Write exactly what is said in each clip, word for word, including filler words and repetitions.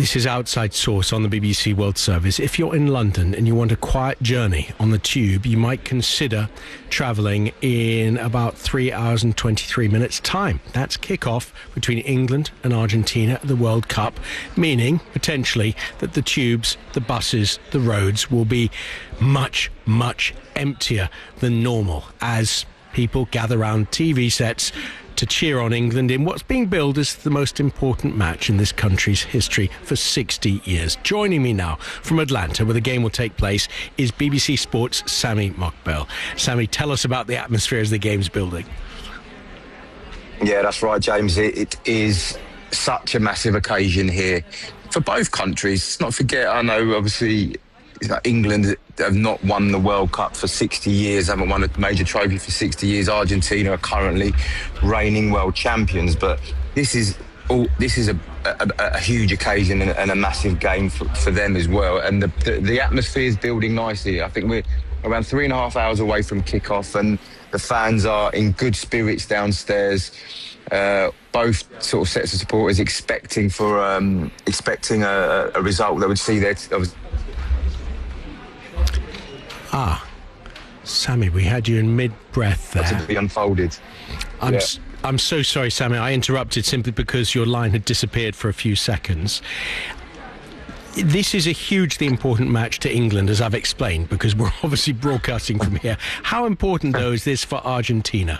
This is Outside Source on the B B C World Service. If you're in London and you want a quiet journey on the tube, you might consider travelling in about three hours and twenty-three minutes time. That's kick-off between England and Argentina at the World Cup, meaning potentially that the tubes, the buses, the roads will be much, much emptier than normal as people gather around T V sets to cheer on England in what's being billed as the most important match in this country's history for sixty years. Joining me now from Atlanta, where the game will take place, is B B C Sports' Sami Mokbel. Sami, tell us about the atmosphere as the game's building. Yeah, that's right, James. It, it is such a massive occasion here for both countries. Let's not forget, I know, obviously, England have not won the World Cup for sixty years, haven't won a major trophy for sixty years. Argentina are currently reigning world champions, but this is all, this is a, a, a huge occasion and, and a massive game for, for them as well. And the, the, the atmosphere is building nicely. I think we're around three and a half hours away from kickoff, and the fans are in good spirits downstairs. Uh, both sort of sets of supporters expecting for um, expecting a, a result that would see their. Ah, Sami, we had you in mid-breath there. To be unfolded. I'm, yeah. s- I'm so sorry, Sami. I interrupted simply because your line had disappeared for a few seconds. This is a hugely important match to England, as I've explained, because we're obviously broadcasting from here. How important, though, is this for Argentina?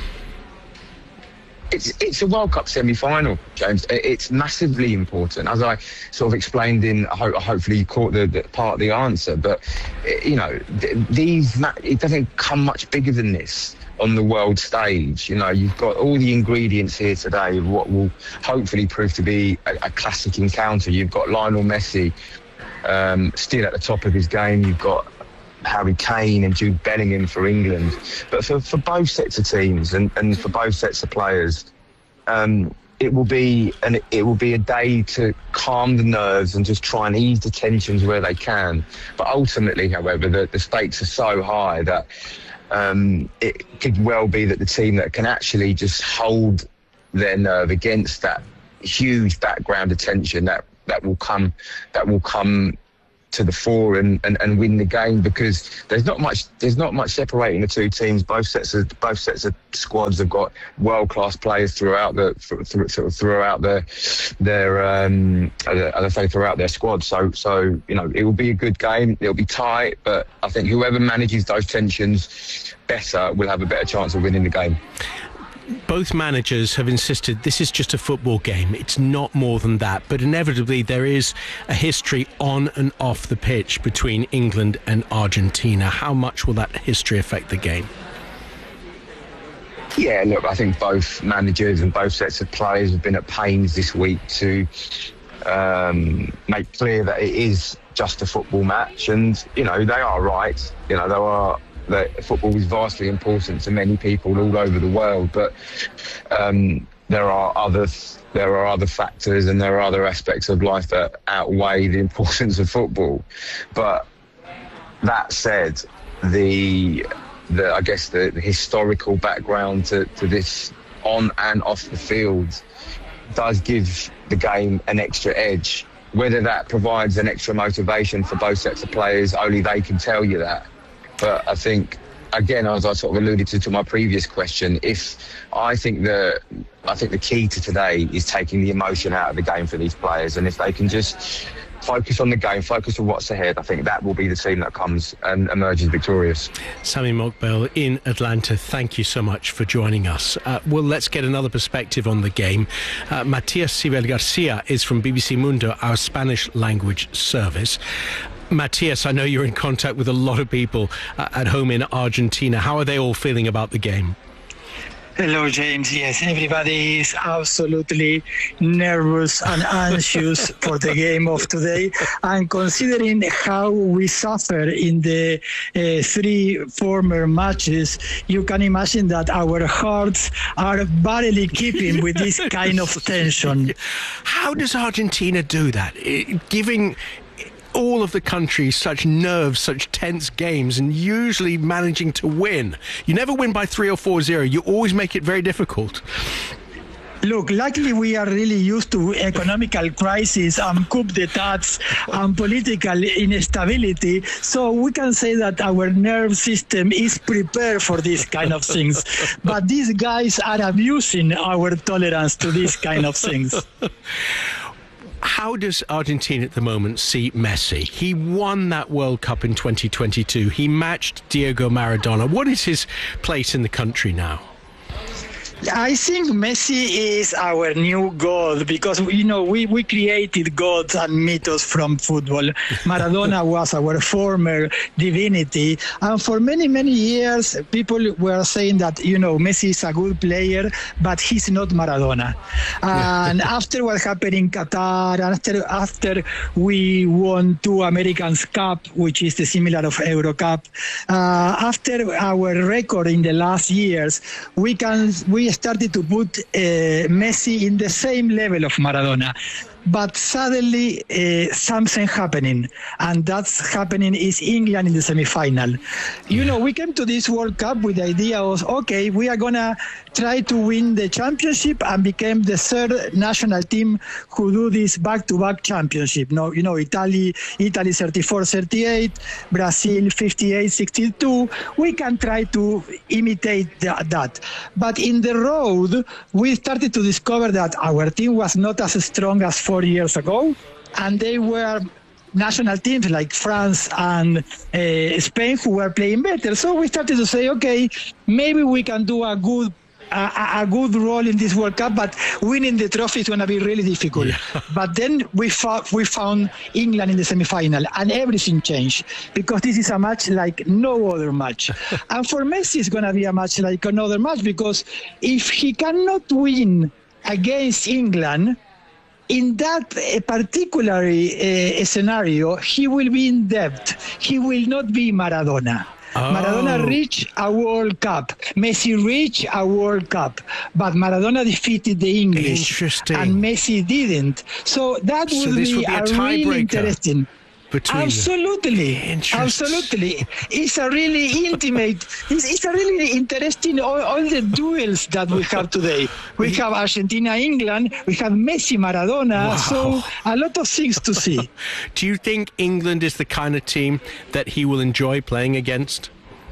It's it's a World Cup semi-final, James. It's massively important, as I sort of explained in. Ho- hopefully, you caught the, the part of the answer. But you know, th- these it doesn't come much bigger than this on the world stage. You know, you've got all the ingredients here today of what will hopefully prove to be a, a classic encounter. You've got Lionel Messi um, still at the top of his game. You've got Harry Kane and Jude Bellingham for England, but for, for both sets of teams and, and for both sets of players, um, it will be an it will be a day to calm the nerves and just try and ease the tensions where they can. But ultimately, however, the, the stakes are so high that um, it could well be that the team that can actually just hold their nerve against that huge background attention that that will come that will come. to the fore and, and, and win the game, because there's not much there's not much separating the two teams. Both sets of both sets of squads have got world class players throughout the th- th- throughout their their um as I say throughout their squad. So so you know it will be a good game. It'll be tight, but I think whoever manages those tensions better will have a better chance of winning the game. Both managers have insisted this is just a football game. It's not more than that. But inevitably, there is a history on and off the pitch between England and Argentina. How much will that history affect the game? Yeah, look, I think both managers and both sets of players have been at pains this week to um, make clear that it is just a football match. And, you know, they are right. You know, there are... that football is vastly important to many people all over the world, but um, there are other there are other factors and there are other aspects of life that outweigh the importance of football. But that said, the the I guess the, the historical background to, to this on and off the field does give the game an extra edge. Whether that provides an extra motivation for both sets of players, only they can tell you that. But I think, again, as I sort of alluded to to my previous question, if I think the I think the key to today is taking the emotion out of the game for these players, and if they can just focus on the game, focus on what's ahead, I think that will be the team that comes and emerges victorious. Sami Mokbel in Atlanta, thank you so much for joining us. Uh, well, let's get another perspective on the game. Uh, Matias Sibel Garcia is from B B C Mundo, our Spanish language service. Matias, I know you're in contact with a lot of people uh, at home in Argentina. How are they all feeling about the game? Hello, James. Yes, everybody is absolutely nervous and anxious for the game of today. And considering how we suffered in the uh, three former matches, you can imagine that our hearts are barely keeping with this kind of tension. How does Argentina do that? Giving all of the country such nerves, such tense games, and usually managing to win. You never win by three or four zero. You always make it very difficult. Look, luckily we are really used to economical crisis and coup d'etats and political instability, so we can say that our nerve system is prepared for these kind of things. But these guys are abusing our tolerance to these kind of things. How does Argentina at the moment see Messi? He won that World Cup in twenty twenty-two. He matched Diego Maradona. What is his place in the country now? I think Messi is our new god because, you know, we, we created gods and mythos from football. Maradona was our former divinity. And for many, many years, people were saying that, you know, Messi is a good player, but he's not Maradona. And after what happened in Qatar, after, after we won two Americans Cup, which is the similar of Euro Cup, uh, after our record in the last years, we can we started to put uh, Messi in the same level of Maradona. But suddenly uh, something happening, and that's happening is England in the semi-final. You know, we came to this World Cup with the idea of, okay, we are going to try to win the championship and become the third national team who do this back-to-back championship. No, you know, Italy, Italy thirty-four thirty-eight, Brazil fifty-eight sixty-two. We can try to imitate the, that. But in the road, we started to discover that our team was not as strong as four years ago, and they were national teams like France and uh, Spain who were playing better. So we started to say, okay, maybe we can do a good a, a good role in this World Cup, but winning the trophy is going to be really difficult. Yeah. But then we found we found England in the semi-final, and everything changed because this is a match like no other match. And for Messi, it's going to be a match like another match because if he cannot win against England, in that uh, particular uh, scenario, he will be in debt. He will not be Maradona. Oh. Maradona reached a World Cup. Messi reached a World Cup. But Maradona defeated the English. And Messi didn't. So that would so be, would be a, a really interesting. Between absolutely, absolutely. It's a really intimate, it's, it's a really interesting, all, all the duels that we have today. We have Argentina, England, we have Messi, Maradona, wow. So a lot of things to see. Do you think England is the kind of team that he will enjoy playing against?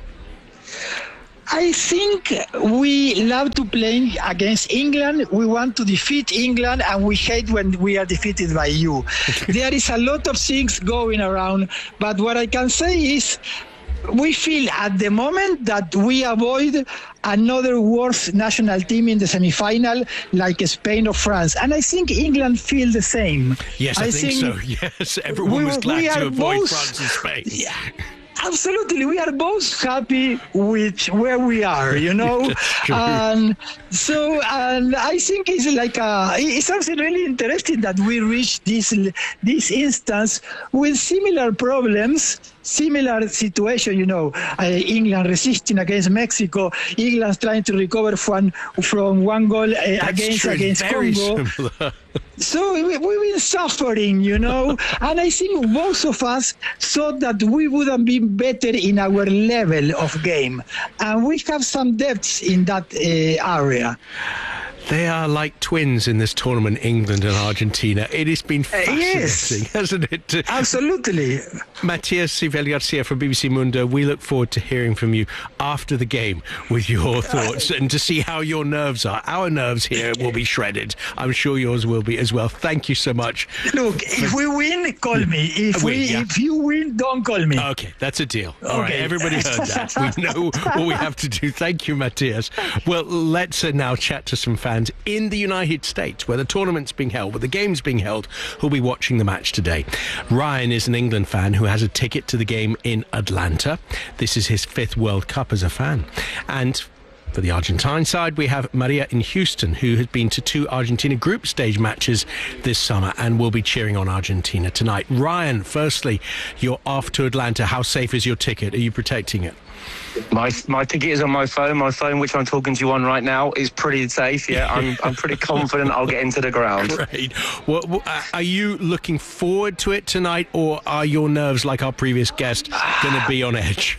I think we love to play against England. We want to defeat England, and we hate when we are defeated by you. There is a lot of things going around, but what I can say is we feel at the moment that we avoid another worse national team in the semi-final like Spain or France. And I think England feel the same. Yes, I, I think, think so. Yes, everyone we, was glad to avoid both, France and Spain. Yeah. Absolutely, we are both happy with where we are, you know, and so and I think it's like a, it's something really interesting that we reach this this instance with similar problems, similar situation, you know, uh, England resisting against Mexico, England trying to recover from from one goal uh, against true. against Very Congo. Similar. So we, we've been suffering, you know, and I think most of us thought that we wouldn't be better in our level of game, and we have some depths in that uh, area. They are like twins in this tournament, England and Argentina. It has been fascinating, uh, yes. hasn't it? Absolutely. Matías Sivel-García from B B C Mundo, we look forward to hearing from you after the game with your thoughts uh, and to see how your nerves are. Our nerves here will be shredded. I'm sure yours will be as well. Thank you so much. Look, if we win, call me. If we, yeah. if you win, don't call me. Okay, that's a deal. All okay. right, everybody heard that. We know what we have to do. Thank you, Matías. Well, let's uh, now chat to some fans in the United States, where the tournament's being held, where the game's being held, who'll be watching the match today. Ryan is an England fan who has a ticket to the game in Atlanta. This is his fifth World Cup as a fan. And for the Argentine side, we have Maria in Houston, who has been to two Argentina group stage matches this summer and will be cheering on Argentina tonight. Ryan, firstly, you're off to Atlanta. How safe is your ticket? Are you protecting it? My my ticket is on my phone. My phone, which I'm talking to you on right now, is pretty safe. Yeah, I'm I'm pretty confident I'll get into the ground. Great. Well, well, are you looking forward to it tonight, or are your nerves, like our previous guest, going to be on edge?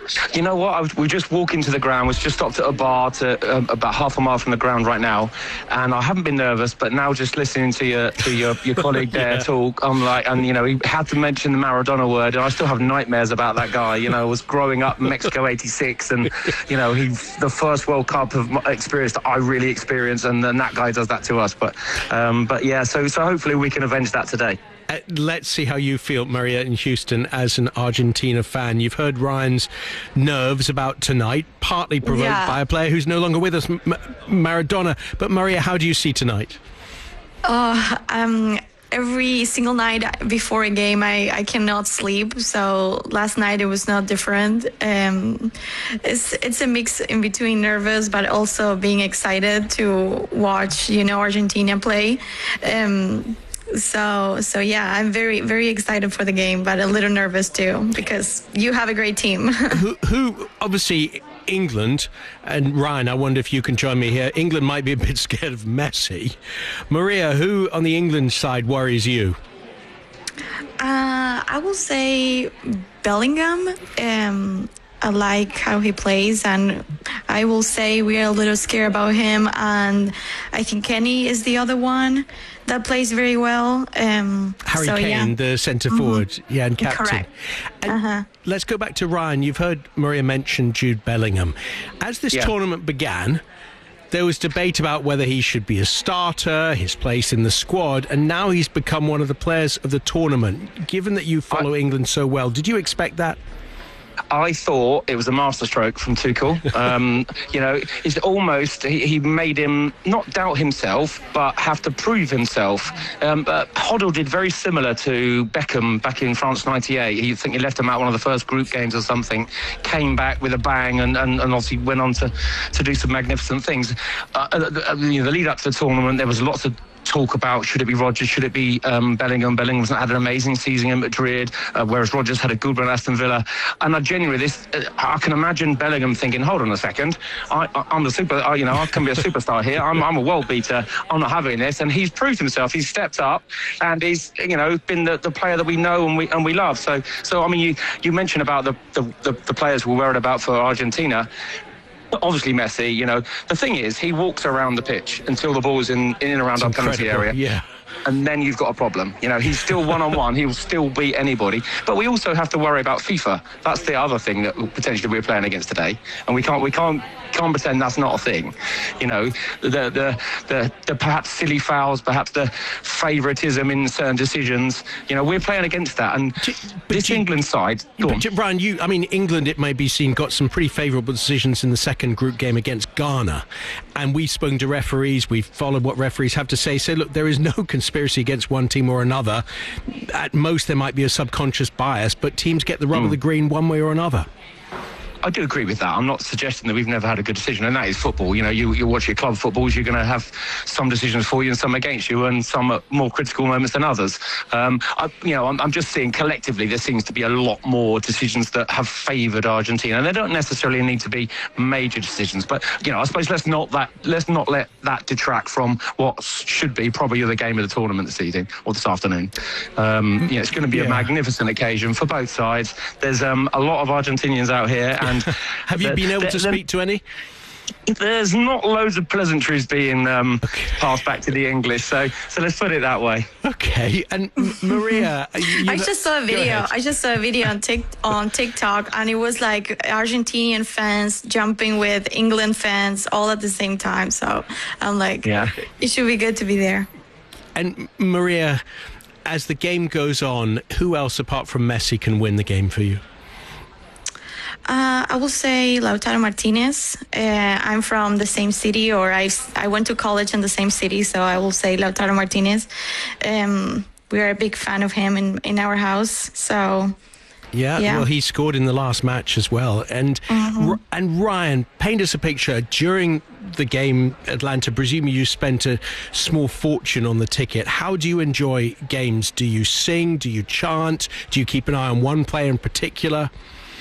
You know what? I was, we just walk into the ground. We've just stopped at a bar to um, about half a mile from the ground right now, and I haven't been nervous. But now, just listening to your to your, your colleague there yeah. talk, I'm like, and you know, he had to mention the Maradona word, and I still have nightmares about that guy. You know, I was growing up in Mexico eighty-six, and you know, he the first World Cup of experience that I really experienced, and then that guy does that to us. But um, but yeah, so so hopefully we can avenge that today. Uh, let's see how you feel, Maria, in Houston as an Argentina fan. You've heard Ryan's nerves about tonight, partly provoked yeah. by a player who's no longer with us, M- Maradona. But Maria, how do you see tonight? Uh, um, every single night before a game, I, I cannot sleep. So last night it was not different. Um, it's it's a mix in between nervous, but also being excited to watch, you know, Argentina play. Um, So, so yeah, I'm very, very excited for the game, but a little nervous too, because you have a great team. who, who, obviously, England, and Ryan, I wonder if you can join me here. England might be a bit scared of Messi. Maria, who on the England side worries you? Uh, I will say Bellingham. Um, I like how he plays, and I will say we are a little scared about him. And I think Kenny is the other one that plays very well. Um, Harry so, Kane, yeah. the centre forward, mm-hmm. yeah, and captain. Correct. And uh-huh. Let's go back to Ryan. You've heard Maria mention Jude Bellingham. As this yeah. tournament began, there was debate about whether he should be a starter, his place in the squad, and now he's become one of the players of the tournament. Given that you follow I- England so well, did you expect that? I thought it was a masterstroke from Tuchel. Um, you know, it's almost, he, he made him not doubt himself, but have to prove himself. Um, but Hoddle did very similar to Beckham back in France ninety-eight. He I think he left him out one of the first group games or something, came back with a bang, and, and, and obviously went on to, to do some magnificent things. Uh, the, you know, the lead up to the tournament, there was lots of talk about should it be Rodgers, should it be um, Bellingham. Bellingham's had an amazing season in Madrid, uh, whereas Rodgers had a good one at Aston Villa. And I genuinely, this uh, I can imagine Bellingham thinking, hold on a second, I, I, I'm the super, I, you know, I can be a superstar here. I'm, I'm a world beater. I'm not having this. And he's proved himself. He's stepped up, and he's, you know, been the, the player that we know and we and we love. So, so I mean, you you mentioned about the the, the, the players we're worried about for Argentina. Obviously Messi, you know, the thing is he walks around the pitch until the ball's in, in and around it's our penalty area. Yeah. And then you've got a problem. You know, he's still one-on-one. He will still beat anybody. But we also have to worry about FIFA. That's the other thing that potentially we're playing against today. And we can't we can't can't pretend that's not a thing. You know, the the the, the perhaps silly fouls, perhaps the favouritism in certain decisions. You know, we're playing against that. And but this you, England side, go but on. Brian, you, I mean, England, it may be seen, got some pretty favourable decisions in the second group game against Ghana. And we've spoken to referees. We've followed what referees have to say. Say, look, there is no conspiracy against one team or another. At most, there might be a subconscious bias, but teams get the rub mm. of the green one way or another. I do agree with that. I'm not suggesting that we've never had a good decision, and that is football. You know, you, you watch your club footballs, you're going to have some decisions for you and some against you, and some at more critical moments than others. Um, I, you know, I'm, I'm just seeing collectively there seems to be a lot more decisions that have favoured Argentina, and they don't necessarily need to be major decisions. But you know, I suppose let's not that let's not let that detract from what should be probably the game of the tournament this evening or this afternoon. Um, you know, it's going to be yeah. a magnificent occasion for both sides. There's um, a lot of Argentinians out here. And have you the, been able the, to the, speak to any? There's not loads of pleasantries being um, okay. passed back to the English, so so let's put it that way. Okay, and Maria, you, I just saw a video. I just saw a video on Tik on TikTok, and it was like Argentinian fans jumping with England fans all at the same time. So I'm like, yeah, it should be good to be there. And Maria, as the game goes on, who else apart from Messi can win the game for you? Uh, I will say Lautaro Martinez. Uh, I'm from the same city, or I, I went to college in the same city, so I will say Lautaro Martinez. Um, we are a big fan of him in, in our house, so... Yeah, yeah, well, he scored in the last match as well. And mm-hmm. and Ryan, paint us a picture. During the game, Atlanta, presumably you spent a small fortune on the ticket. How do you enjoy games? Do you sing? Do you chant? Do you keep an eye on one player in particular?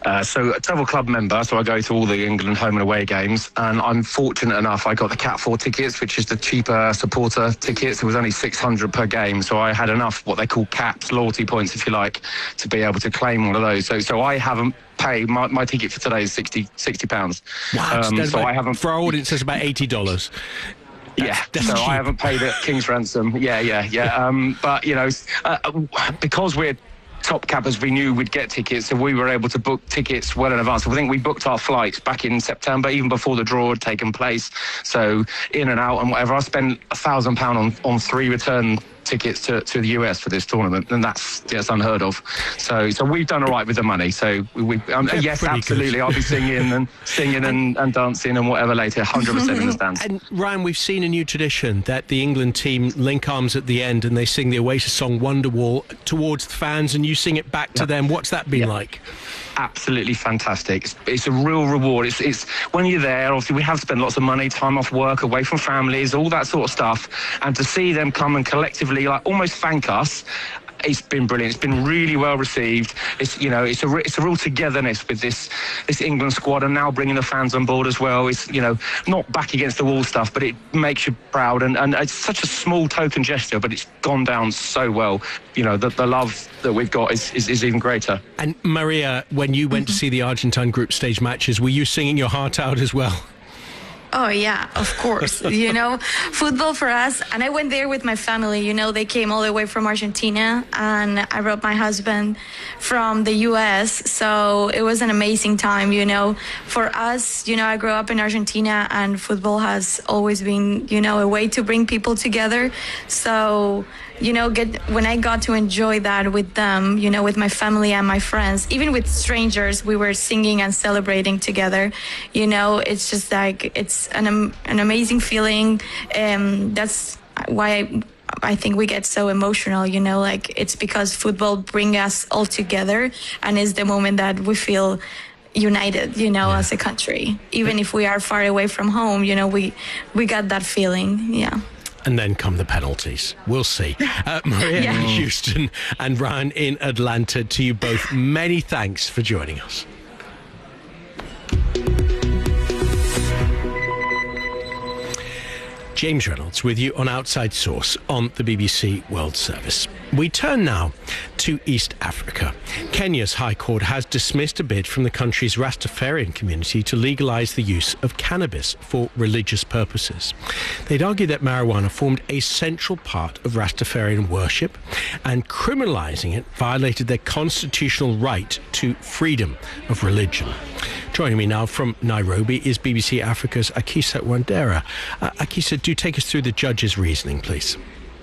Uh, so a travel club member, so I go to all the England home and away games, and I'm fortunate enough I got the Cat four tickets, which is the cheaper supporter tickets. It was only six hundred per game, so I had enough what they call caps, loyalty points if you like, to be able to claim one of those. So so I haven't paid, my, my ticket for today is sixty pounds. Wow, um, so about, I haven't, for our audience that's about eighty dollars. Yeah, that's so cheap. I haven't paid a king's ransom. Yeah, yeah, yeah. Um, but, you know, uh, because we're top cappers, we knew we'd get tickets, so we were able to book tickets well in advance. So I think we booked our flights back in September, even before the draw had taken place. So in and out and whatever. I spent a thousand pound on on three return tickets to, to the U S for this tournament, and that's that's unheard of. So so we've done all right with the money. So we, we um, yes, absolutely. Good. I'll be singing and singing and, and dancing and whatever later. one hundred percent in the stands. And Ryan, we've seen a new tradition that the England team link arms at the end and they sing the Oasis song Wonderwall towards the fans, and you sing it back to yeah. them. What's that been yeah. like? Absolutely fantastic. It's, it's a real reward. It's, it's when you're there, obviously we have spent lots of money, time off work, away from families, all that sort of stuff, and to see them come and collectively like almost thank us, it's been brilliant. It's been really well received. It's, you know, it's a it's a real togetherness with this this England squad, and now bringing the fans on board as well. It's, you know, not back against the wall stuff, but it makes you proud, and, and it's such a small token gesture, but it's gone down so well. You know, the, the love that we've got is, is, is even greater. And Maria, when you went mm-hmm. to see the Argentine group stage matches, were you singing your heart out as well? Oh, yeah, of course. You know, football for us. And I went there with my family. You know, they came all the way from Argentina, and I brought my husband from the U S. So it was an amazing time, you know. For us, you know, I grew up in Argentina, and football has always been, you know, a way to bring people together. So, you know, get when I got to enjoy that with them, you know, with my family and my friends, even with strangers, we were singing and celebrating together. You know, it's just like, it's an um, an amazing feeling. Um, that's why I, I think we get so emotional, you know, like it's because football brings us all together, and it's the moment that we feel united, you know, yeah. as a country. Even if we are far away from home, you know, we, we got that feeling, yeah. And then come the penalties. We'll see. Uh, Maria yeah. in Houston and Ryan in Atlanta, to you both, many thanks for joining us. James Reynolds with you on Outside Source on the B B C World Service. We turn now to East Africa. Kenya's High Court has dismissed a bid from the country's Rastafarian community to legalise the use of cannabis for religious purposes. They'd argue that marijuana formed a central part of Rastafarian worship, and criminalising it violated their constitutional right to freedom of religion. Joining me now from Nairobi is B B C Africa's Akisa Wandera. Uh, Akisa, do take us through the judge's reasoning, please.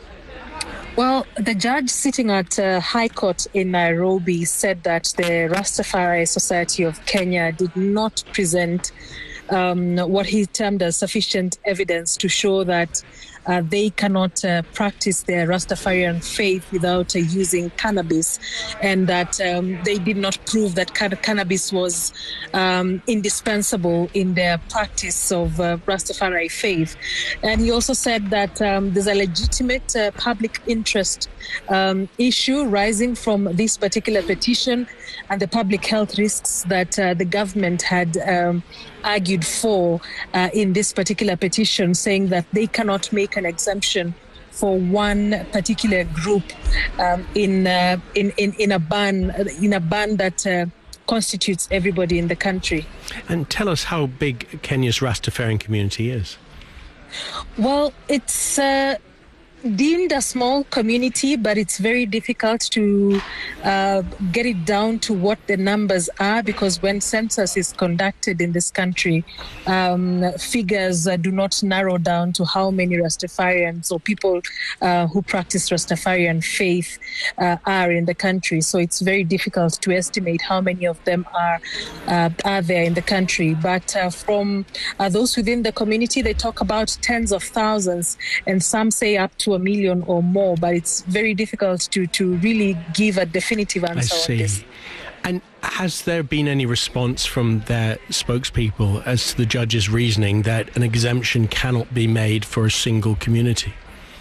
Well, the judge sitting at uh, High Court in Nairobi said that the Rastafari Society of Kenya did not present um, what he termed as sufficient evidence to show that Uh, they cannot uh, practice their Rastafarian faith without uh, using cannabis, and that um, they did not prove that can- cannabis was um, indispensable in their practice of uh, Rastafari faith. And he also said that um, there's a legitimate uh, public interest um, issue rising from this particular petition and the public health risks that uh, the government had um, argued for uh, in this particular petition, saying that they cannot make an exemption for one particular group um, in, uh, in in in a ban in a ban that uh, constitutes everybody in the country. And tell us how big Kenya's Rastafarian community is. Well, it's uh, deemed a small community, but it's very difficult to uh, get it down to what the numbers are, because when census is conducted in this country, um, figures uh, do not narrow down to how many Rastafarians or people uh, who practice Rastafarian faith uh, are in the country. So it's very difficult to estimate how many of them are uh, are there in the country. But uh, from uh, those within the community, they talk about tens of thousands, and some say up to a million or more, but it's very difficult to, to really give a definitive answer I see. on this. And has there been any response from their spokespeople as to the judge's reasoning that an exemption cannot be made for a single community?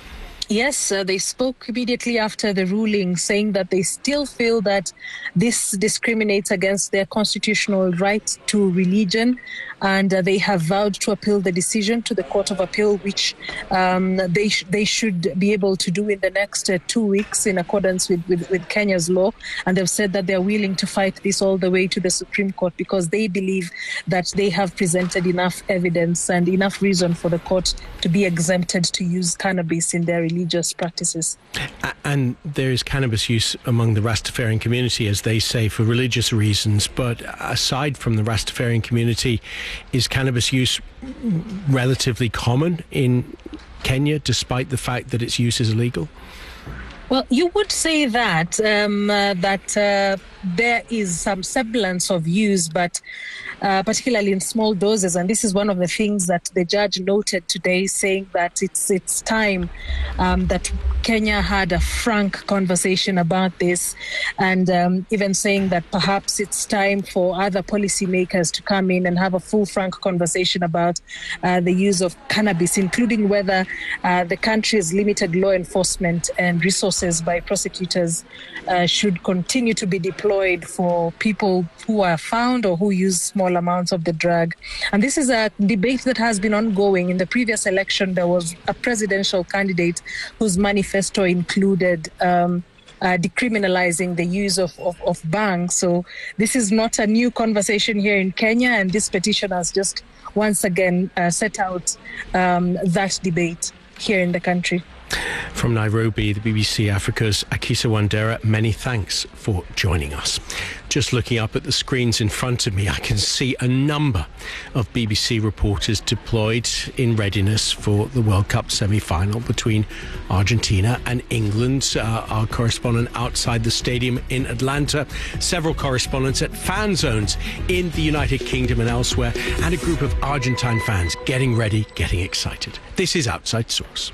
Yes, uh, they spoke immediately after the ruling, saying that they still feel that this discriminates against their constitutional right to religion, and uh, they have vowed to appeal the decision to the Court of Appeal, which um, they sh- they should be able to do in the next uh, two weeks in accordance with, with, with Kenya's law. And they've said that they're willing to fight this all the way to the Supreme Court because they believe that they have presented enough evidence and enough reason for the court to be exempted to use cannabis in their religious practices. And there is cannabis use among the Rastafarian community, as they say, for religious reasons. But aside from the Rastafarian community, is cannabis use relatively common in Kenya, despite the fact that its use is illegal? Well, you would say that, um, uh, that uh, there is some semblance of use, but uh, particularly in small doses. And this is one of the things that the judge noted today, saying that it's it's time um, that Kenya had a frank conversation about this, and um, even saying that perhaps it's time for other policymakers to come in and have a full, frank conversation about uh, the use of cannabis, including whether uh, the country's limited law enforcement and resources by prosecutors uh, should continue to be deployed for people who are found or who use small amounts of the drug. And this is a debate that has been ongoing. In the previous election, there was a presidential candidate whose manifesto included um, uh, decriminalizing the use of, of, of bang. So this is not a new conversation here in Kenya, and this petition has just once again uh, set out um, that debate here in the country. From Nairobi, the B B C Africa's Akisa Wandera, many thanks for joining us. Just looking up at the screens in front of me, I can see a number of B B C reporters deployed in readiness for the World Cup semi-final between Argentina and England. Uh, our correspondent outside the stadium in Atlanta, several correspondents at fan zones in the United Kingdom and elsewhere, and a group of Argentine fans getting ready, getting excited. This is Outside Source.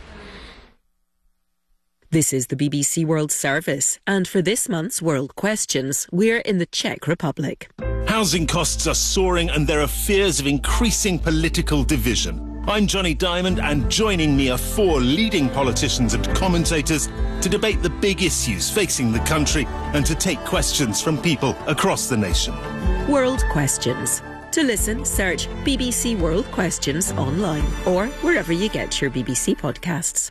This is the B B C World Service, and for this month's World Questions, we're in the Czech Republic. Housing costs are soaring and there are fears of increasing political division. I'm Johnny Diamond, and joining me are four leading politicians and commentators to debate the big issues facing the country and to take questions from people across the nation. World Questions. To listen, search B B C World Questions online or wherever you get your B B C podcasts.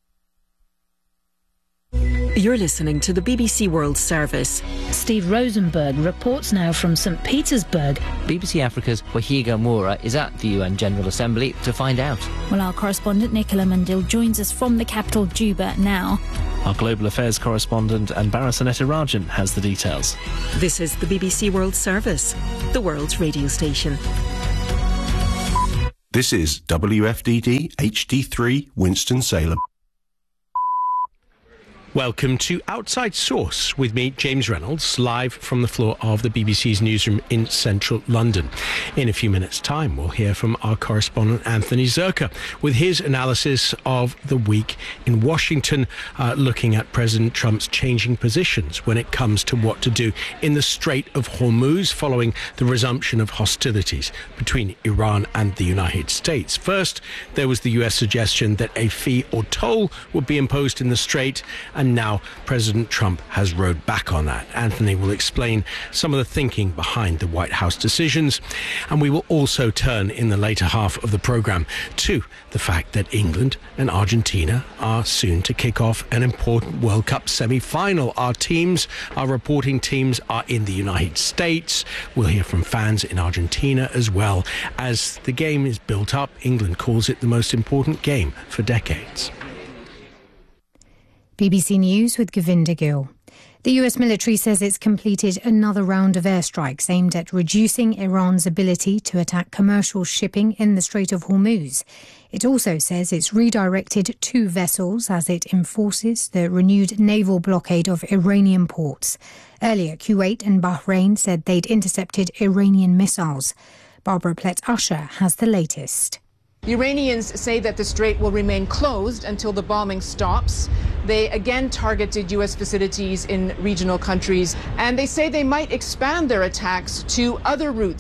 You're listening to the B B C World Service. Steve Rosenberg reports now from St Petersburg. B B C Africa's Wahiga Moura is at the U N General Assembly to find out. Well, our correspondent Nicola Mandil joins us from the capital, Juba, now. Our global affairs correspondent Anbara Sanetarajan has the details. This is the B B C World Service, the world's radio station. This is W F D D H D three Winston-Salem. Welcome to Outside Source with me, James Reynolds, live from the floor of the B B C's newsroom in central London. In a few minutes' time, we'll hear from our correspondent Anthony Zerka with his analysis of the week in Washington, uh, looking at President Trump's changing positions when it comes to what to do in the Strait of Hormuz following the resumption of hostilities between Iran and the United States. First, there was the U S suggestion that a fee or toll would be imposed in the strait, and And now President Trump has rode back on that. Anthony will explain some of the thinking behind the White House decisions. And we will also turn in the later half of the programme to the fact that England and Argentina are soon to kick off an important World Cup semi-final. Our teams, our reporting teams are in the United States. We'll hear from fans in Argentina as well. As the game is built up, England calls it the most important game for decades. B B C News with Govinda Gill. The U S military says it's completed another round of airstrikes aimed at reducing Iran's ability to attack commercial shipping in the Strait of Hormuz. It also says it's redirected two vessels as it enforces the renewed naval blockade of Iranian ports. Earlier, Kuwait and Bahrain said they'd intercepted Iranian missiles. Barbara Plett-Usher has the latest. The Iranians say that the strait will remain closed until the bombing stops. They again targeted U S facilities in regional countries, and they say they might expand their attacks to other routes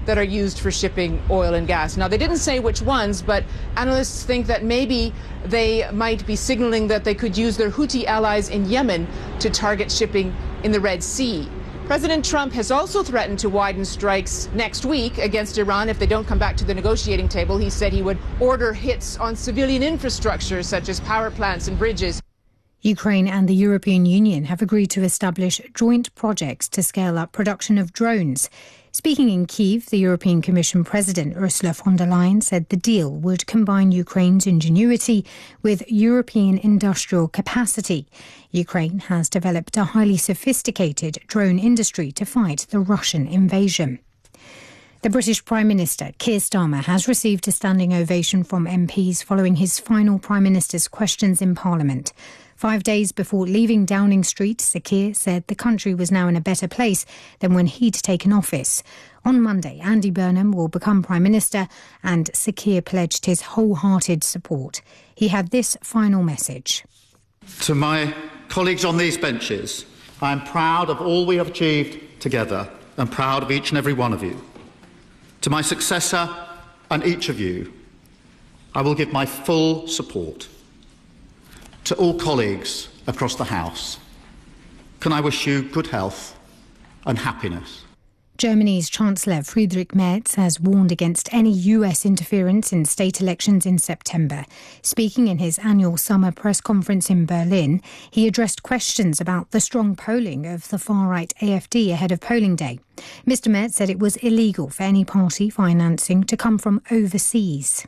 that are used for shipping oil and gas. Now, they didn't say which ones, but analysts think that maybe they might be signaling that they could use their Houthi allies in Yemen to target shipping in the Red Sea. President Trump has also threatened to widen strikes next week against Iran if they don't come back to the negotiating table. He said he would order hits on civilian infrastructure such as power plants and bridges. Ukraine and the European Union have agreed to establish joint projects to scale up production of drones. Speaking in Kyiv, the European Commission President Ursula von der Leyen said the deal would combine Ukraine's ingenuity with European industrial capacity. Ukraine has developed a highly sophisticated drone industry to fight the Russian invasion. The British Prime Minister, Keir Starmer, has received a standing ovation from M Ps following his final Prime Minister's questions in Parliament. Five days before leaving Downing Street, Sir Keir said the country was now in a better place than when he'd taken office. On Monday, Andy Burnham will become Prime Minister, and Sir Keir pledged his wholehearted support. He had this final message. To my colleagues on these benches, I am proud of all we have achieved together and proud of each and every one of you. To my successor and each of you, I will give my full support. To all colleagues across the House, can I wish you good health and happiness. Germany's Chancellor Friedrich Merz has warned against any U S interference in state elections in September. Speaking in his annual summer press conference in Berlin, he addressed questions about the strong polling of the far-right A F D ahead of polling day. Mister Merz said it was illegal for any party financing to come from overseas.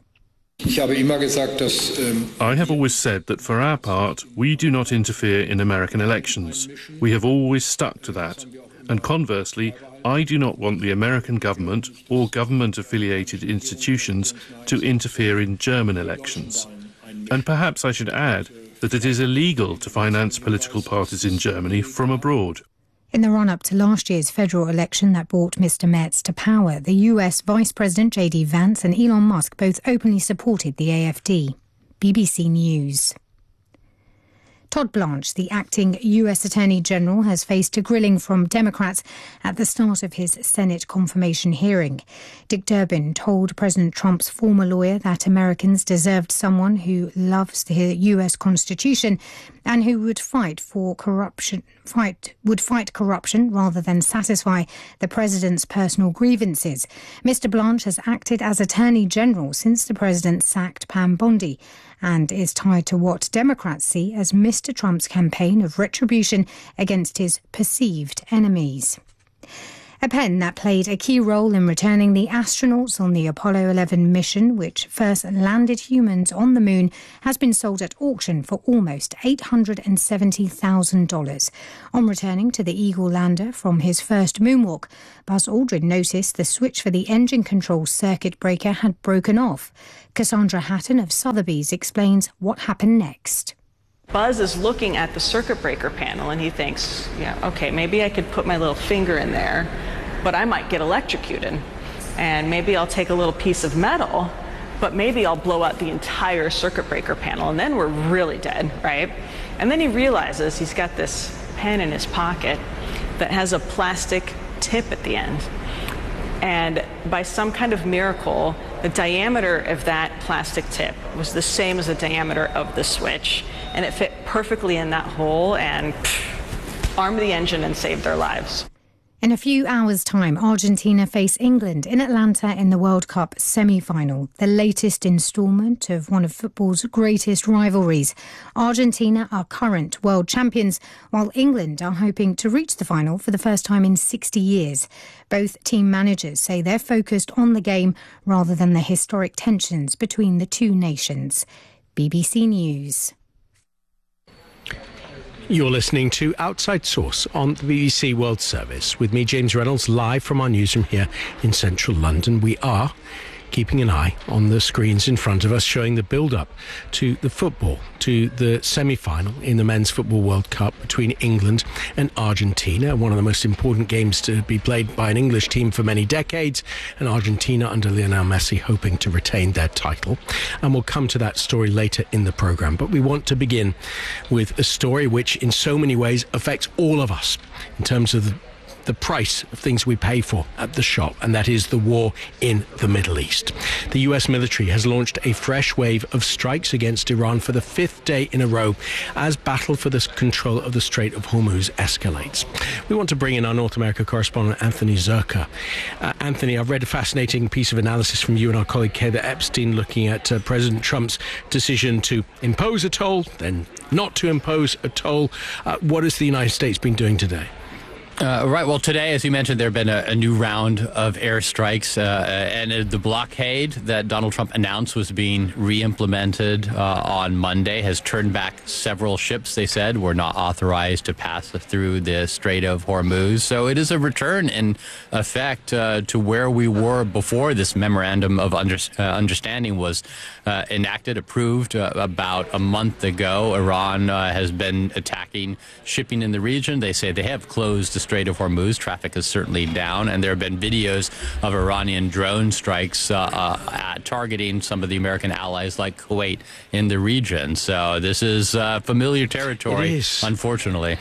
I have always said that for our part, we do not interfere in American elections. We have always stuck to that. And conversely, I do not want the American government or government-affiliated institutions to interfere in German elections. And perhaps I should add that it is illegal to finance political parties in Germany from abroad. In the run-up to last year's federal election that brought Mister Merz to power, the U S Vice President J D Vance and Elon Musk both openly supported the A F D. B B C News. Todd Blanche, the acting U S Attorney General, has faced a grilling from Democrats at the start of his Senate confirmation hearing. Dick Durbin told President Trump's former lawyer that Americans deserved someone who loves the U S Constitution and who would fight for corruption, fight would fight corruption rather than satisfy the president's personal grievances. Mister Blanche has acted as Attorney General since the president sacked Pam Bondi and is tied to what Democrats see as Mister Trump's campaign of retribution against his perceived enemies. A pen that played a key role in returning the astronauts on the Apollo eleven mission, which first landed humans on the moon, has been sold at auction for almost eight hundred seventy thousand dollars. On returning to the Eagle lander from his first moonwalk, Buzz Aldrin noticed the switch for the engine control circuit breaker had broken off. Cassandra Hatton of Sotheby's explains what happened next. Buzz is looking at the circuit breaker panel and he thinks, yeah, okay, maybe I could put my little finger in there, but I might get electrocuted. And maybe I'll take a little piece of metal, but maybe I'll blow out the entire circuit breaker panel and then we're really dead, right? And then he realizes he's got this pen in his pocket that has a plastic tip at the end. And by some kind of miracle, the diameter of that plastic tip was the same as the diameter of the switch. And it fit perfectly in that hole and pff, armed the engine and saved their lives. In a few hours' time, Argentina face England in Atlanta in the World Cup semi-final, the latest instalment of one of football's greatest rivalries. Argentina are current world champions, while England are hoping to reach the final for the first time in sixty years. Both team managers say they're focused on the game rather than the historic tensions between the two nations. B B C News. You're listening to Outside Source on the B B C World Service with me, James Reynolds, live from our newsroom here in central London. We are keeping an eye on the screens in front of us, showing the build-up to the football, to the semi-final in the Men's Football World Cup between England and Argentina, one of the most important games to be played by an English team for many decades, and Argentina under Lionel Messi hoping to retain their title. And we'll come to that story later in the programme. But we want to begin with a story which in so many ways affects all of us in terms of the the price of things we pay for at the shop, and that is the war in the Middle East. The U S military has launched a fresh wave of strikes against Iran for the fifth day in a row as battle for the control of the Strait of Hormuz escalates. We want to bring in our North America correspondent, Anthony Zurcher. Uh, Anthony, I've read a fascinating piece of analysis from you and our colleague Heather Epstein looking at uh, President Trump's decision to impose a toll, then not to impose a toll. Uh, what has the United States been doing today? Uh, right. Well, today, as you mentioned, there have been a, a new round of airstrikes, uh, and uh, the blockade that Donald Trump announced was being re-implemented uh, on Monday has turned back several ships, they said, were not authorized to pass through the Strait of Hormuz. So it is a return, in effect, uh, to where we were before this memorandum of under, uh, understanding was uh, enacted, approved uh, about a month ago. Iran uh, has been attacking shipping in the region. They say they have closed the Strait of Hormuz. Traffic is certainly down, and there have been videos of Iranian drone strikes uh, uh, targeting some of the American allies like Kuwait in the region. So this is uh, familiar territory, it is. Unfortunately.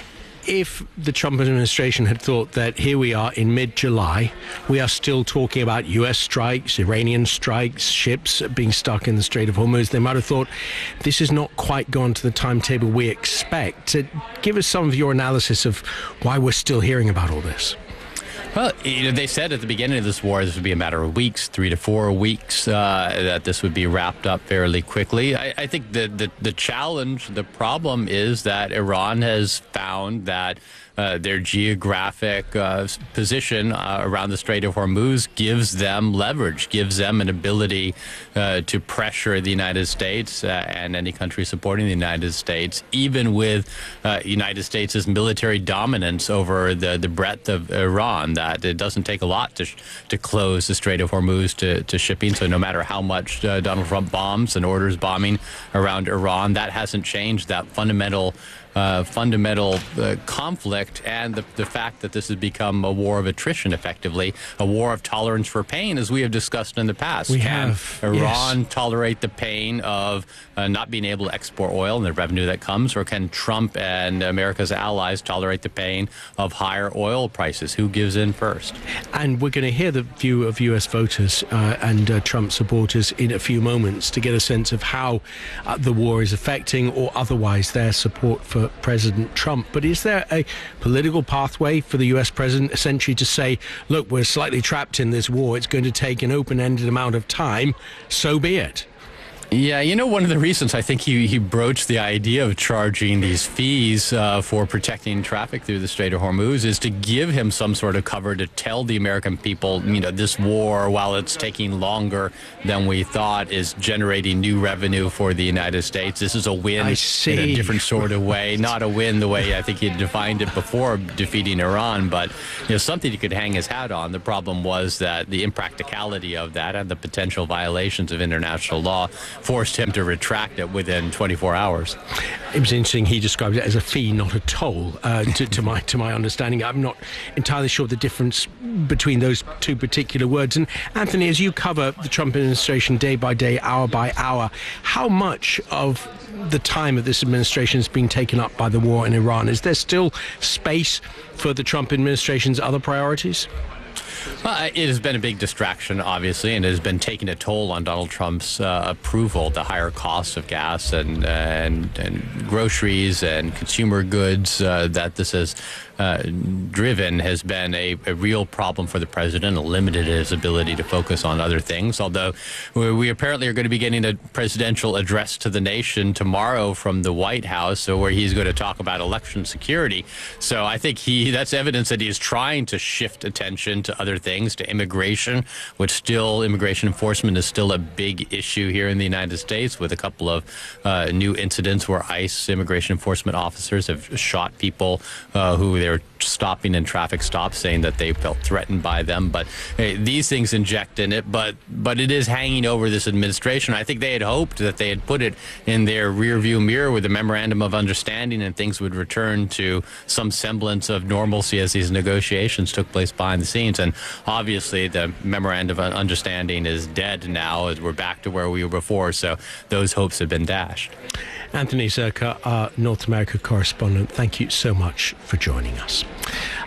If the Trump administration had thought that here we are in mid-July, we are still talking about U S strikes, Iranian strikes, ships being stuck in the Strait of Hormuz, they might have thought this has not quite gone to the timetable we expect. Uh, give us some of your analysis of why we're still hearing about all this. Well, you know, they said at the beginning of this war this would be a matter of weeks, three to four weeks, uh, that this would be wrapped up fairly quickly. I, I think the, the, the challenge, the problem is that Iran has found that uh, their geographic uh, position uh, around the Strait of Hormuz gives them leverage, gives them an ability uh, to pressure the United States uh, and any country supporting the United States, even with uh, United States' military dominance over the, the breadth of Iran. That it doesn't take a lot to to close the Strait of Hormuz to, to shipping. So no matter how much uh, Donald Trump bombs and orders bombing around Iran, that hasn't changed that fundamental uh, fundamental uh, conflict, and the, the fact that this has become a war of attrition, effectively, a war of tolerance for pain, as we have discussed in the past. We Can have. Iran yes. tolerate the pain of uh, not being able to export oil and the revenue that comes, or can Trump and America's allies tolerate the pain of higher oil prices? Who gives in first? And we're going to hear the view of U S voters uh, and uh, Trump supporters in a few moments to get a sense of how uh, the war is affecting or otherwise their support for President Trump. But is there a political pathway for the U S president essentially to say, look, we're slightly trapped in this war, it's going to take an open-ended amount of time, so be it? Yeah, you know, one of the reasons I think he, he broached the idea of charging these fees uh, for protecting traffic through the Strait of Hormuz is to give him some sort of cover to tell the American people, you know, this war, while it's taking longer than we thought, is generating new revenue for the United States. This is a win I see. in a different sort of way. Not a win the way I think he defined it before defeating Iran, but, you know, something he could hang his hat on. The problem was that the impracticality of that and the potential violations of international law forced him to retract it within twenty-four hours. It was interesting. He described it as a fee, not a toll. Uh, to, to my to my understanding, I'm not entirely sure the difference between those two particular words. And Anthony, as you cover the Trump administration day by day, hour by hour, how much of the time of this administration is being taken up by the war in Iran? Is there still space for the Trump administration's other priorities? Well, it has been a big distraction, obviously, and it has been taking a toll on Donald Trump's uh, approval. The higher costs of gas and and, and groceries and consumer goods uh, that this has uh, driven has been a, a real problem for the president, and limited his ability to focus on other things. Although we, we apparently are going to be getting a presidential address to the nation tomorrow from the White House, so where he's going to talk about election security. So I think he that's evidence that he is trying to shift attention to other things, to immigration, which still immigration enforcement is still a big issue here in the United States, with a couple of uh, new incidents where ICE immigration enforcement officers have shot people uh, who they were stopping in traffic stops, saying that they felt threatened by them. But hey, these things inject in it, but but it is hanging over this administration. I think they had hoped that they had put it in their rearview mirror with a memorandum of understanding, and things would return to some semblance of normalcy as these negotiations took place behind the scenes. And obviously the memorandum of understanding is dead now, as we're back to where we were before, so those hopes have been dashed. Anthony Zurcher, our North America correspondent, thank you so much for joining us.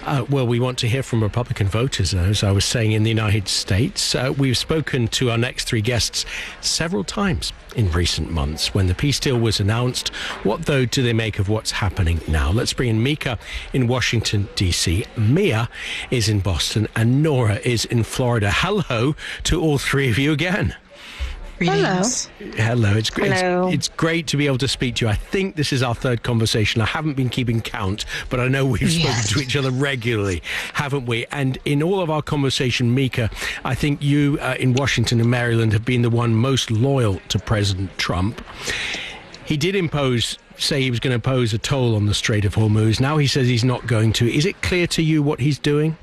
Uh, well, we want to hear from Republican voters, as I was saying, in the United States. Uh, we've spoken to our next three guests several times in recent months when the peace deal was announced. What, though, do they make of what's happening now? Let's bring in Mika in Washington, D C. Mia is in Boston and Nora is in Florida. Hello to all three of you again. Hello. Hello. It's, Hello. It's, it's great to be able to speak to you. I think this is our third conversation. I haven't been keeping count, but I know we've yes. spoken to each other regularly, haven't we? And in all of our conversation, Mika, I think you uh, in Washington and Maryland have been the one most loyal to President Trump. He did impose, say he was going to impose a toll on the Strait of Hormuz. Now he says he's not going to. Is it clear to you what he's doing?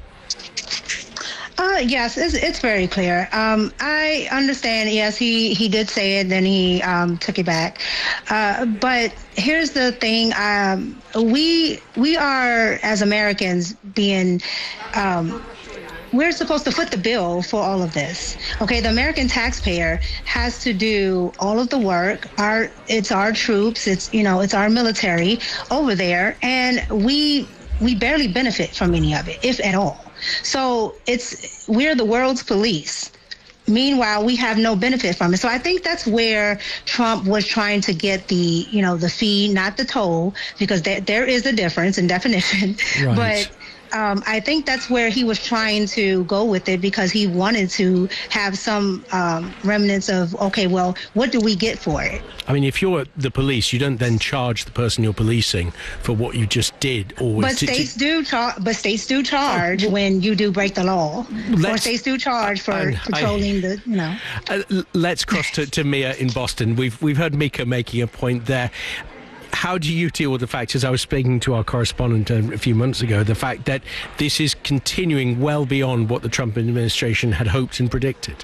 Uh, yes, it's, it's very clear. Um, I understand, yes, he, he did say it, then he um, took it back. Uh, but here's the thing. Um, we we are, as Americans, being... Um, we're supposed to foot the bill for all of this. Okay, the American taxpayer has to do all of the work. Our It's our troops, it's, you know, it's our military over there, and we we barely benefit from any of it, if at all. So it's we're the world's police. Meanwhile, we have no benefit from it. So I think that's where Trump was trying to get the, you know, the fee, not the toll, because there, there is a difference in definition. Right. But um, I think that's where he was trying to go with it, because he wanted to have some um, remnants of, okay, well, what do we get for it? I mean, if you're the police, you don't then charge the person you're policing for what you just did. Or but, to, states to... do char- but states do charge oh, well, when you do break the law. Or states do charge for uh, patrolling I, the, you know. Uh, let's cross to, to Mia in Boston. We've, we've heard Mika making a point there. How do you deal with the fact, as I was speaking to our correspondent a few months ago, the fact that this is continuing well beyond what the Trump administration had hoped and predicted?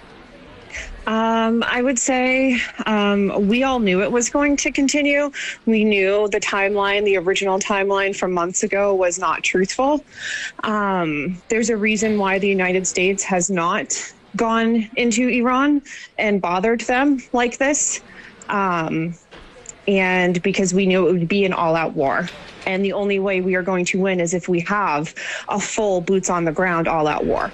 Um, I would say um, we all knew it was going to continue. We knew the timeline, the original timeline from months ago, was not truthful. Um, there's a reason why the United States has not gone into Iran and bothered them like this. Um, and because we knew it would be an all-out war. And the only way we are going to win is if we have a full boots on the ground all-out war.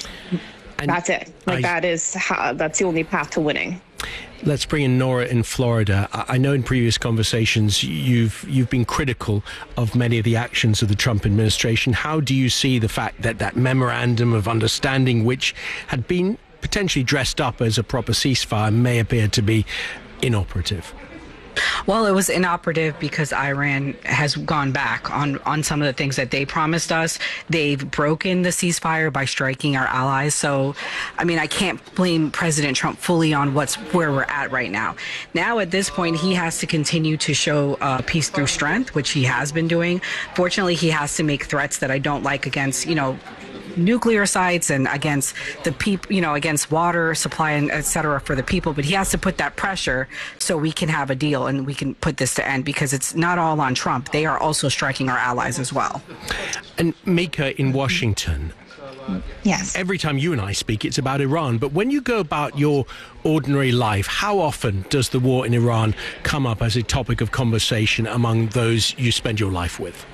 And that's it. Like I, that is how, that's the only path to winning. Let's bring in Nora in Florida. I know in previous conversations you've you've been critical of many of the actions of the Trump administration. How do you see the fact that that memorandum of understanding, which had been potentially dressed up as a proper ceasefire, may appear to be inoperative? Well, it was inoperative because Iran has gone back on, on some of the things that they promised us. They've broken the ceasefire by striking our allies. So, I mean, I can't blame President Trump fully on what's where we're at right now. Now, at this point, he has to continue to show uh, peace through strength, which he has been doing. Fortunately, he has to make threats that I don't like against, you know, nuclear sites and against the people, you know, against water supply and et cetera for the people. But he has to put that pressure so we can have a deal and we can put this to end, because it's not all on Trump. They are also striking our allies as well. And Mika in Washington. Yes. Every time you and I speak, it's about Iran. But when you go about your ordinary life, how often does the war in Iran come up as a topic of conversation among those you spend your life with?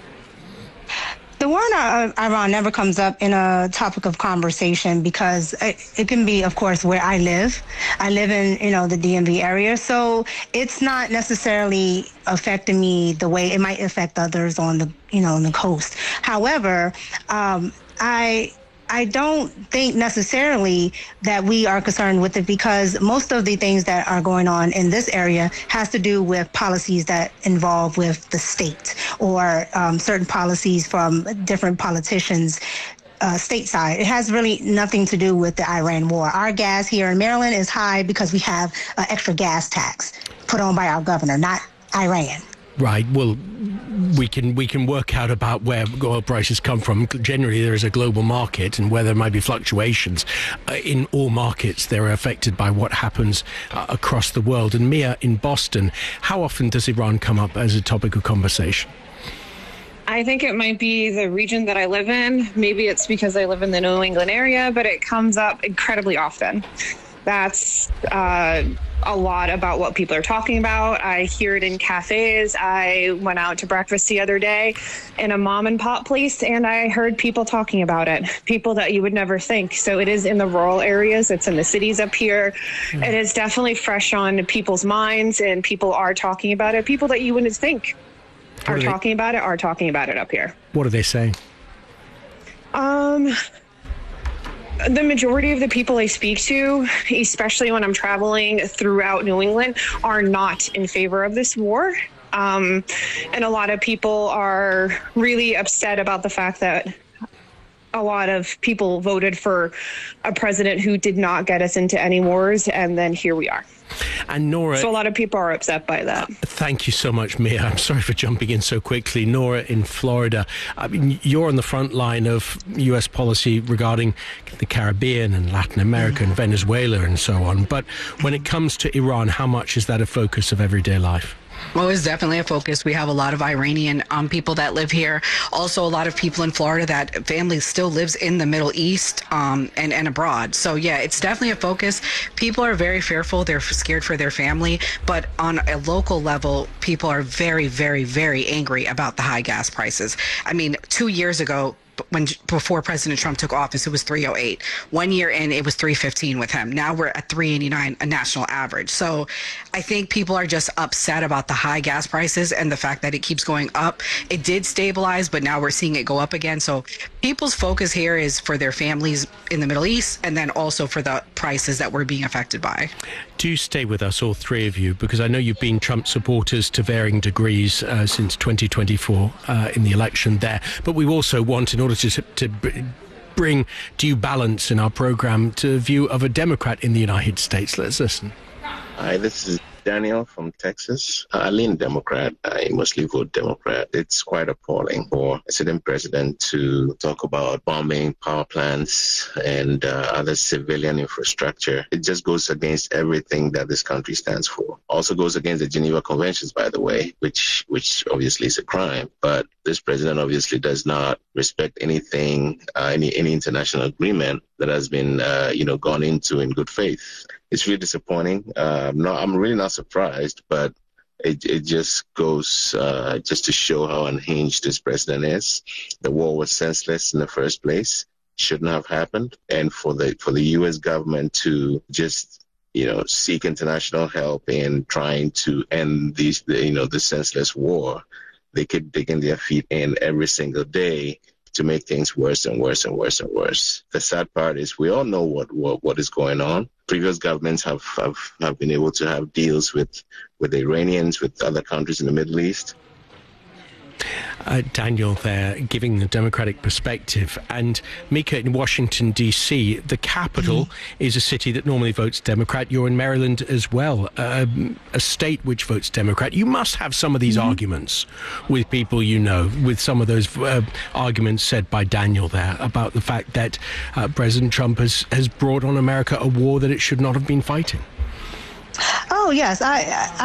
The war in Iran never comes up in a topic of conversation because it, it can be, of course, where I live. I live in, you know, the D M V area. So it's not necessarily affecting me the way it might affect others on the, you know, on the coast. However, um, I... I don't think necessarily that we are concerned with it, because most of the things that are going on in this area has to do with policies that involve with the state, or um, certain policies from different politicians uh, stateside. It has really nothing to do with the Iran war. Our gas here in Maryland is high because we have an extra gas tax put on by our governor, not Iran. Right. Well, we can we can work out about where oil prices come from. Generally, there is a global market, and where there might be fluctuations uh, in all markets, they're affected by what happens uh, across the world. And Mia, in Boston, how often does Iran come up as a topic of conversation? I think it might be the region that I live in. Maybe it's because I live in the New England area, but it comes up incredibly often. That's uh, a lot about what people are talking about. I hear it in cafes. I went out to breakfast the other day in a mom and pop place, and I heard people talking about it, people that you would never think. So it is in the rural areas. It's in the cities up here. Mm. It is definitely fresh on people's minds, and people are talking about it. People that you wouldn't think are, are talking about it are talking about it up here. What are they saying? Um... The majority of the people I speak to, especially when I'm traveling throughout New England, are not in favor of this war. Um, and a lot of people are really upset about the fact that a lot of people voted for a president who did not get us into any wars, and then here we are. And Nora, so a lot of people are upset by that. Uh, thank you so much, Mia. I'm sorry for jumping in so quickly. Nora in Florida, I mean, you're on the front line of U S policy regarding the Caribbean and Latin America and Venezuela and so on. But when it comes to Iran, how much is that a focus of everyday life? Well, it's definitely a focus. We have a lot of Iranian um, people that live here. Also, a lot of people in Florida that family still lives in the Middle East um, and, and abroad. So, yeah, it's definitely a focus. People are very fearful. They're scared for their family. But on a local level, people are very, very, very angry about the high gas prices. I mean, two years ago, when before President Trump took office, it was three oh eight. One year in, it was three fifteen with him. Now we're at three eighty-nine, a national average. So I think people are just upset about the high gas prices and the fact that it keeps going up. It did stabilize, but now we're seeing it go up again. So people's focus here is for their families in the Middle East, and then also for the prices that we're being affected by. Do stay with us, all three of you, because I know you've been Trump supporters to varying degrees uh, since twenty twenty-four uh, in the election there. But we also want, in order to, to bring due balance in our program, to a view of a Democrat in the United States. Let's listen. Hi, this is Daniel from Texas. I lean Democrat. I mostly vote Democrat. It's quite appalling for a sitting president to talk about bombing power plants and uh, other civilian infrastructure. It just goes against everything that this country stands for. Also goes against the Geneva Conventions, by the way, which which obviously is a crime. But this president obviously does not respect anything, uh, any any international agreement that has been, uh, you know, gone into in good faith. It's really disappointing. Uh, no, I'm really not surprised, but it, it just goes uh, just to show how unhinged this president is. The war was senseless in the first place. Shouldn't have happened. And for the for the U S government to just, you know, seek international help in trying to end these, the, you know, the senseless war, they keep digging their feet in every single day to make things worse and worse and worse and worse. The sad part is we all know what, what, what is going on. Previous governments have, have, have been able to have deals with, with the Iranians, with other countries in the Middle East. Uh, Daniel there giving the Democratic perspective. And Mika, in Washington, D C, the capital mm-hmm. is a city that normally votes Democrat. You're in Maryland as well, um, a state which votes Democrat. You must have some of these mm-hmm. arguments with people you know, with some of those uh, arguments said by Daniel there about the fact that uh, President Trump has, has brought on America a war that it should not have been fighting. Oh, yes. I, I